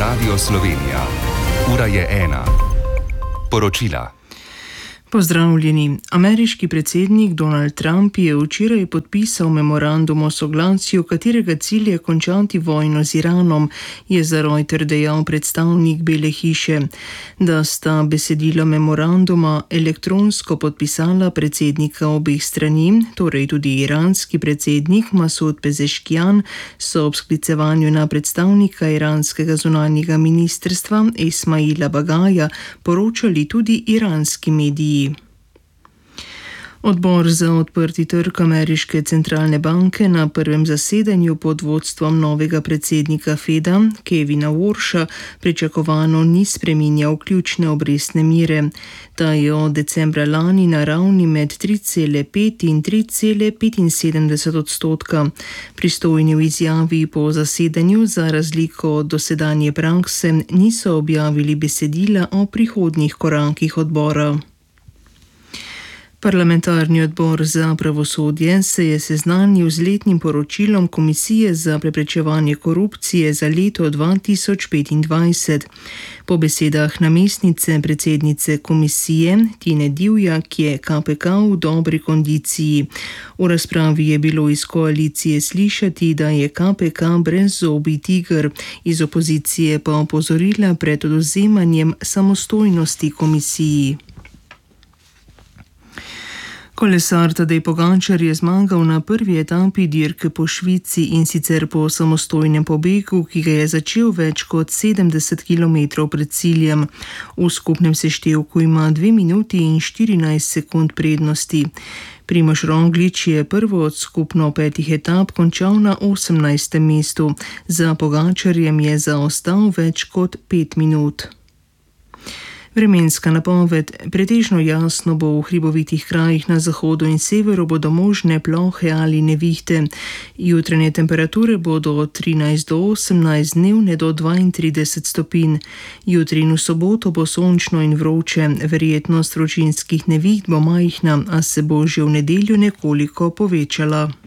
Radio Slovenija. Ura je 1. Poročila. Pozdravljeni. Ameriški predsednik Donald Trump je včeraj podpisal memorandum o soglasju, katerega cilj je končati vojno z Iranom, je za Reuters dejal predstavnik Bele hiše. Da sta besedila memoranduma elektronsko podpisala predsednika obeh strani, torej tudi iranski predsednik Masud Pezeshkian, so ob sklicevanju na predstavnika iranskega zunanjega ministrstva Ismaila Bagaja poročali tudi iranski mediji. Odbor za odprti trg ameriške centralne banke na prvem zasedanju pod vodstvom novega predsednika Feda, Kevina Warsha, pričakovano ni spreminjal ključne obrestne mere. Ta je od decembra lani na ravni med 3,5 in 3,75 odstotka. Pristojni v izjavi po zasedanju za razliko od dosedanje prakse niso objavili besedila o prihodnjih korakih odbora. Parlamentarni odbor za pravosodje se je seznanil z letnim poročilom Komisije za preprečevanje korupcije za leto 2025. Po besedah namestnice predsednice komisije Tine Divjak je KPK v dobri kondiciji. V razpravi je bilo iz koalicije slišati, da je KPK brezzobi tiger, iz opozicije pa opozorila pred odvzemanjem samostojnosti komisiji. Kolesar Tadej Pogačar je zmagal na prvi etapi dirke po Švici, in sicer po samostojnem pobegu, ki ga je začel več kot 70 km pred ciljem. V skupnem seštevku ima 2 minuti in 14 sekund prednosti. Primož Roglič je prvo od skupno 5 etap končal na 18. mestu. Za Pogačarjem je zaostal več kot 5 minut. Vremenska napoved. Pretežno jasno bo v hribovitih krajih na zahodu in severu, bodo možne plohe ali nevihte. Jutranje temperature bodo od 13 do 18, dnevne do 32 stopinj. Jutri in v soboto bo sončno in vroče. Verjetnost vročinskih neviht bo majhna, a se bo že v nedeljo nekoliko povečala.